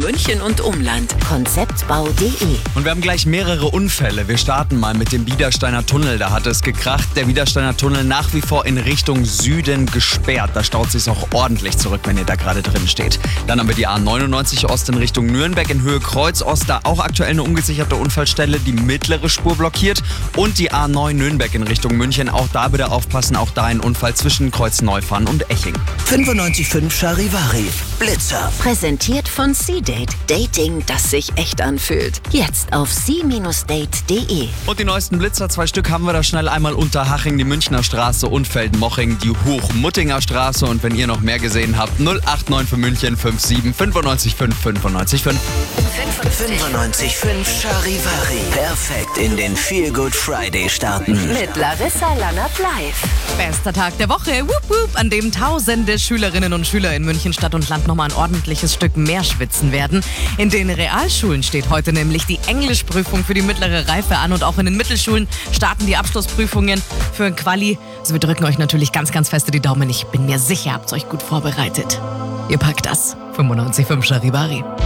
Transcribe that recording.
München und Umland. Konzeptbau.de. Und wir haben gleich mehrere Unfälle. Wir starten mal mit dem Biedersteiner Tunnel. Da hat es gekracht. Der Biedersteiner Tunnel nach wie vor in Richtung Süden gesperrt. Da staut sich auch ordentlich zurück, wenn ihr da gerade drin steht. Dann haben wir die A99 Ost in Richtung Nürnberg in Höhe Kreuz Ost. Da auch aktuell eine ungesicherte Unfallstelle. Die mittlere Spur blockiert. Und die A9 Nürnberg in Richtung München. Auch da bitte aufpassen. Auch da ein Unfall zwischen Kreuz-Neufahren und Eching. 95.5 Charivari. Blitzer. Präsentiert von C-Date. Dating, das sich echt anfühlt. Jetzt auf c-date.de. Und die neuesten Blitzer, 2 Stück haben wir da schnell. Einmal Unterhaching, die Münchner Straße und Feldmoching, die Hochmuttinger Straße. Und wenn ihr noch mehr gesehen habt, 089 für München 57 95 5 95 5. 95.5 Charivari. Perfekt in den Feel Good Friday starten. Mit Larissa Lannert live. Bester Tag der Woche, wup, wup, an dem tausende Schülerinnen und Schüler in München Stadt und Land nochmal ein ordentliches Stück mehr schwitzen werden. In den Realschulen steht heute nämlich die Englischprüfung für die mittlere Reife an und auch in den Mittelschulen starten die Abschlussprüfungen für ein Quali. Also wir drücken euch natürlich ganz, ganz feste die Daumen. Ich bin mir sicher, habt ihr euch gut vorbereitet. Ihr packt das. 95.5 Charivari.